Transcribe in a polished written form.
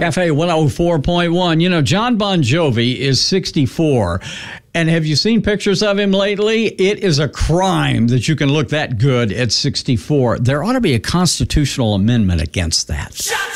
Cafe 104.1. You know, John Bon Jovi is 64. And have you seen pictures of him lately? It is a crime that you can look that good at 64. There ought to be a constitutional amendment against that.